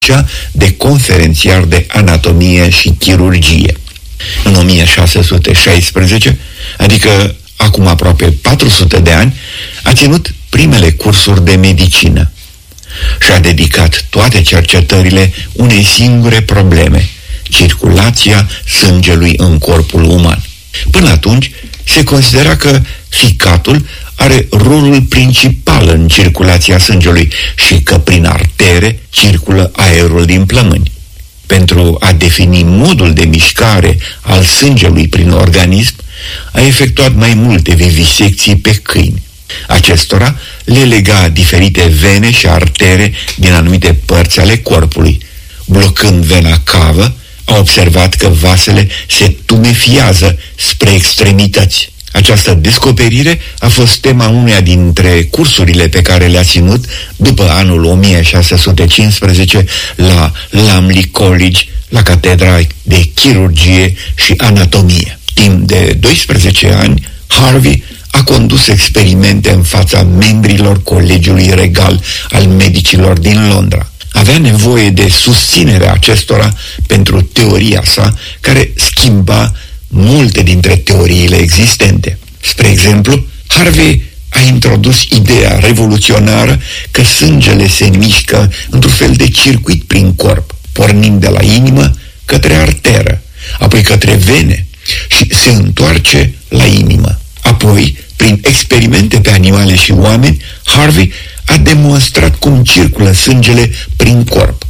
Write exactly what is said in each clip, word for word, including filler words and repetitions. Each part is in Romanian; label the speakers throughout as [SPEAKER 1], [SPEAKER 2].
[SPEAKER 1] de conferențiar de anatomie și chirurgie. În o mie șase sute șaisprezece, adică acum aproape patru sute de ani, a ținut primele cursuri de medicină și a dedicat toate cercetările unei singure probleme: circulația sângelui în corpul uman. Până atunci, se considera că ficatul are rolul principal în circulația sângelui și că prin artere circulă aerul din plămâni. Pentru a defini modul de mișcare al sângelui prin organism, a efectuat mai multe vivisecții pe câini. Acestora le lega diferite vene și artere din anumite părți ale corpului. Blocând vena cavă, a observat că vasele se tumefiază spre extremități. Această descoperire a fost tema uneia dintre cursurile pe care le-a ținut după anul o mie șase sute cincisprezece la Lumley College, la catedra de chirurgie și anatomie. Timp de doisprezece ani, Harvey a condus experimente în fața membrilor Colegiului Regal al Medicilor din Londra. Avea nevoie de susținerea acestora pentru teoria sa, care schimba multe dintre teoriile existente. Spre exemplu, Harvey a introdus ideea revoluționară că sângele se mișcă într-un fel de circuit prin corp, pornind de la inimă către arteră, apoi către vene și se întoarce la inimă. Apoi, prin experimente pe animale și oameni, Harvey a demonstrat cum circulă sângele prin corp.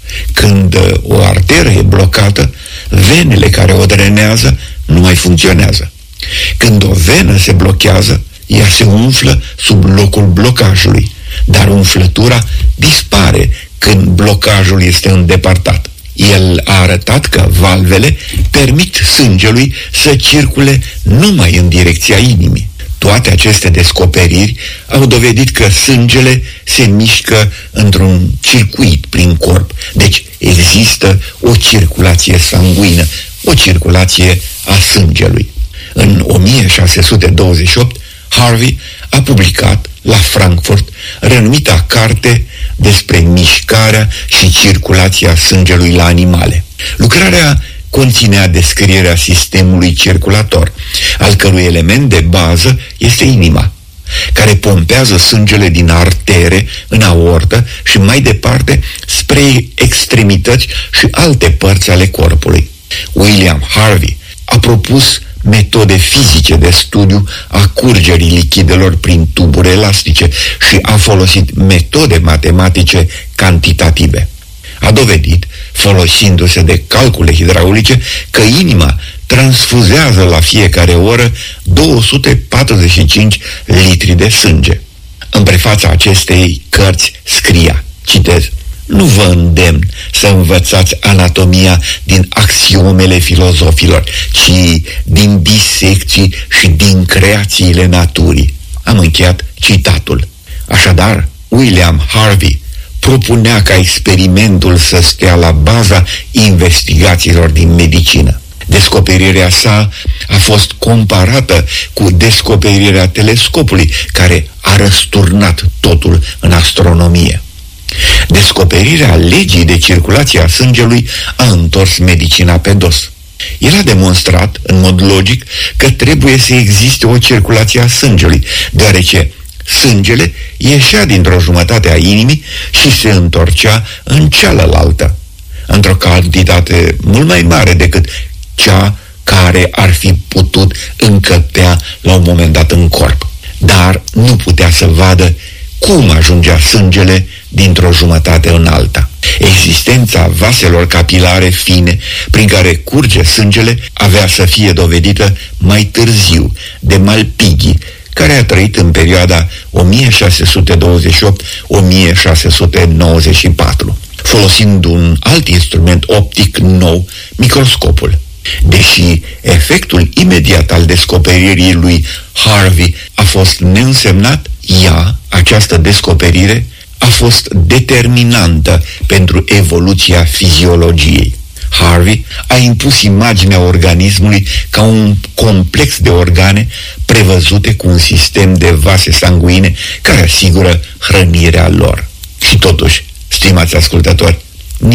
[SPEAKER 1] Când o arteră e blocată, venele care o drenează nu mai funcționează. Când o venă se blochează, ea se umflă sub locul blocajului, dar umflătura dispare când blocajul este îndepărtat. El a arătat că valvele permit sângelui să circule numai în direcția inimii. Toate aceste descoperiri au dovedit că sângele se mișcă într-un circuit prin corp, deci există o circulație sanguină, o circulație a sângelui. În o mie șase sute douăzeci și opt, Harvey a publicat la Frankfurt renumita carte despre mișcarea și circulația sângelui la animale. Lucrarea conținea descrierea sistemului circulator, al cărui element de bază este inima, care pompează sângele din artere în aortă și mai departe spre extremități și alte părți ale corpului. William Harvey a propus metode fizice de studiu a curgerii lichidelor prin tuburi elastice și a folosit metode matematice cantitative. A dovedit, folosindu-se de calcule hidraulice, că inima transfuzează la fiecare oră două sute patruzeci și cinci litri de sânge. În prefața acestei cărți scria, citez: "Nu vă îndemn să învățați anatomia din axiomele filozofilor, ci din disecții și din creațiile naturii." Am încheiat citatul. Așadar, William Harvey propunea ca experimentul să stea la baza investigațiilor din medicină. Descoperirea sa a fost comparată cu descoperirea telescopului, care a răsturnat totul în astronomie. Descoperirea legii de circulație a sângelui a întors medicina pe dos. El a demonstrat, în mod logic, că trebuie să existe o circulație a sângelui, deoarece sângele ieșea dintr-o jumătate a inimii și se întorcea în cealaltă, într-o cantitate mult mai mare decât cea care ar fi putut încăpea la un moment dat în corp. Dar nu putea să vadă cum ajungea sângele dintr-o jumătate în alta. Existența vaselor capilare fine prin care curge sângele avea să fie dovedită mai târziu de Malpighi, care a trăit în perioada o mie șase sute douăzeci și opt - o mie șase sute nouăzeci și patru, folosind un alt instrument optic nou, microscopul. Deși efectul imediat al descoperirii lui Harvey a fost neînsemnat, ea, această descoperire, a fost determinantă pentru evoluția fiziologiei. Harvey a impus imaginea organismului ca un complex de organe prevăzute cu un sistem de vase sanguine care asigură hrănirea lor. Și totuși, stimați ascultători,